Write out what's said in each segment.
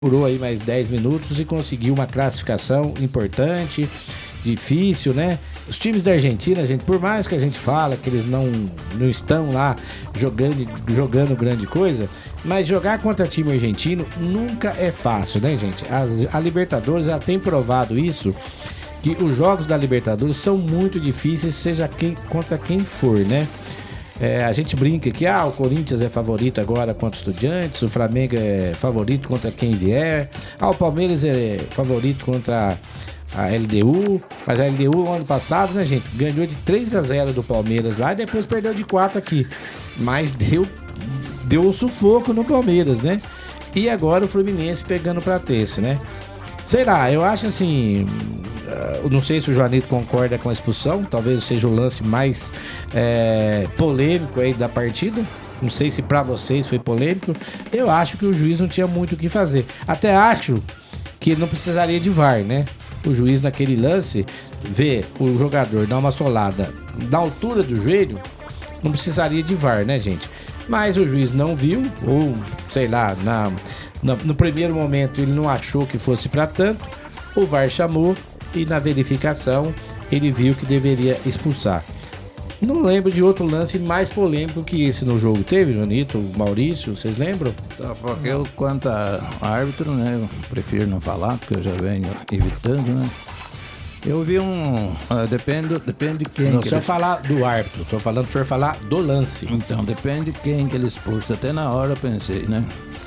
Durou aí mais 10 minutos e conseguiu uma classificação importante, difícil, né? Os times da Argentina, gente, por mais que a gente fala que eles não estão lá jogando grande coisa, mas jogar contra time argentino nunca é fácil, né, gente? A Libertadores, ela tem provado isso, que os jogos da Libertadores são muito difíceis, seja contra quem for, né? A gente brinca que o Corinthians é favorito agora contra o Estudiantes, o Flamengo é favorito contra quem vier, o Palmeiras é favorito contra a LDU, mas a LDU ano passado, né, gente, ganhou de 3-0 do Palmeiras lá e depois perdeu de 4 aqui, mas deu um sufoco no Palmeiras, né? E agora o Fluminense pegando pra terça, né? Sei lá, eu acho assim, não sei se o Joanito concorda com a expulsão, talvez seja o lance mais polêmico aí da partida. Não sei se pra vocês foi polêmico. Eu acho que o juiz não tinha muito o que fazer. Até acho que não precisaria de VAR, né? O juiz naquele lance, vê o jogador dar uma solada na altura do joelho, não precisaria de VAR, né, gente? Mas o juiz não viu, ou sei lá, no primeiro momento ele não achou que fosse pra tanto, o VAR chamou e na verificação ele viu que deveria expulsar. Não lembro de outro lance mais polêmico que esse no jogo. Teve, Jonito, Maurício, vocês lembram? Porque eu, quanto a árbitro, né, eu prefiro não falar, porque eu já venho evitando, né? Eu vi depende de quem. Não, se eu falar do árbitro, tô falando pro senhor falar do lance. Então, depende de quem que ele expulsa. Até na hora eu pensei, né?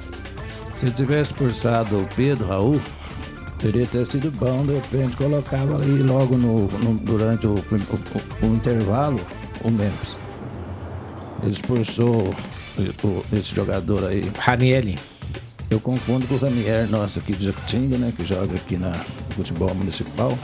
Se tivesse expulsado o Pedro Raul, teria ter sido bom, de repente colocava ali logo durante o intervalo o Memphis. Ele expulsou esse jogador aí. Ranieri. Eu confundo com o Ranieri, nosso aqui de Jacutinga, né? Que joga aqui no futebol municipal.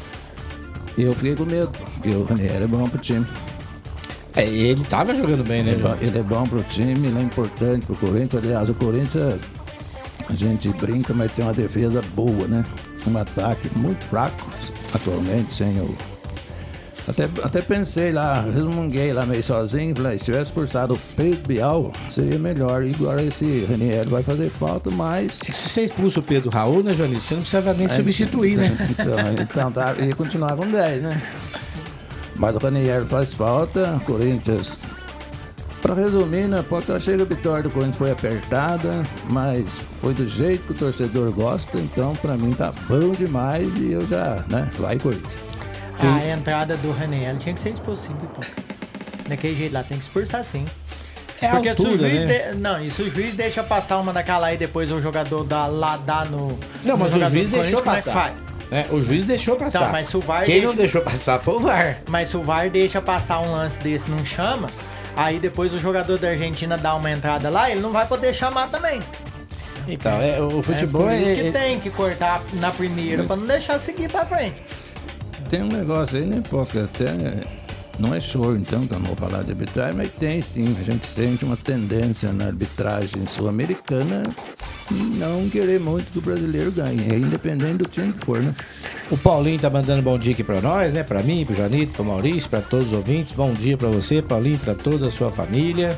E eu fiquei com medo, porque o Ranieri é bom pro time. Ele tava jogando bem, né, João? Ele é bom pro time, ele é importante pro Corinthians. Aliás, o Corinthians, a gente brinca, mas tem uma defesa boa, né? Um ataque muito fraco atualmente, sem o... Até pensei lá, resmunguei lá meio sozinho, falei, se tivesse expulsado o Pedro Bial, seria melhor. E agora esse Ranieri vai fazer falta, mas... Se você expulsa o Pedro Raul, né, Joanito, você não precisava nem substituir, né? Então ia continuar com 10, né? Mas o Ranieri faz falta, Corinthians... Para resumir, né, pode achei que a vitória do Corinthians foi apertada, mas foi do jeito que o torcedor gosta, então para mim tá bom demais e eu já, né, vai Corinthians. A entrada do Ranieri tinha que ser expulso sim, Pipoca. Daquele jeito lá, tem que expulsar sim. Porque altura, se o juiz né? e se o juiz deixa passar uma daquela aí, depois o jogador dá no... Não, mas o juiz deixou como passar. O juiz deixou passar. Tá, mas se o VAR Quem não deixou passar foi o VAR. Mas se o VAR deixa passar um lance desse, não chama, aí depois o jogador da Argentina dá uma entrada lá, ele não vai poder chamar também. Então, o futebol por isso que tem que cortar na primeira pra não deixar seguir pra frente. Tem um negócio aí, né, porque até não é show, então, que eu não vou falar de arbitragem, mas tem sim, a gente sente uma tendência na arbitragem sul-americana não querer muito que o brasileiro ganhe, independente do time que for, né? O Paulinho tá mandando bom dia aqui pra nós, né? Pra mim, pro Janito, pro Maurício, pra todos os ouvintes. Bom dia pra você, Paulinho, pra toda a sua família.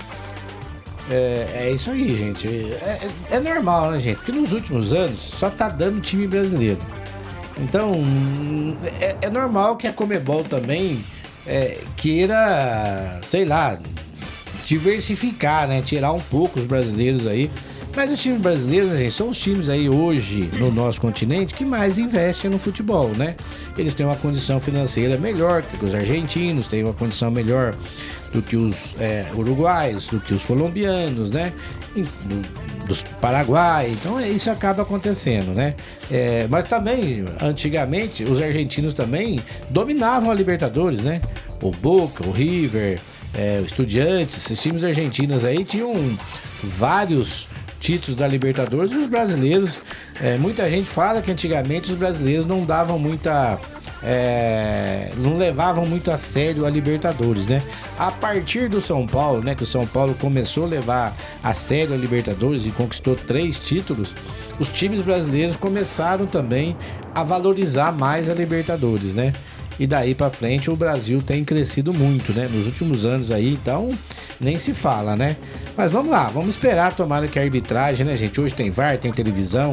É isso aí, gente. É normal, né, gente? Porque nos últimos anos só tá dando time brasileiro. Então, é normal que a Conmebol também queira, sei lá, diversificar, né? Tirar um pouco os brasileiros aí. Mas os times brasileiros, né, gente, são os times aí hoje no nosso continente que mais investem no futebol, né? Eles têm uma condição financeira melhor que os argentinos, têm uma condição melhor do que os uruguaios, do que os colombianos, né? Dos Paraguai, então isso acaba acontecendo, né? Mas também, antigamente, os argentinos também dominavam a Libertadores, né? O Boca, o River, o Estudiantes, esses times argentinos aí tinham vários títulos da Libertadores. E os brasileiros, muita gente fala que antigamente os brasileiros não davam muita... não levavam muito a sério a Libertadores, né? A partir do São Paulo, né? Que o São Paulo começou a levar a sério a Libertadores e conquistou 3 títulos, os times brasileiros começaram também a valorizar mais a Libertadores, né? E daí pra frente o Brasil tem crescido muito, né? Nos últimos anos aí, então nem se fala, né? Mas vamos lá, vamos esperar, tomara que a arbitragem, né, gente? Hoje tem VAR, tem televisão.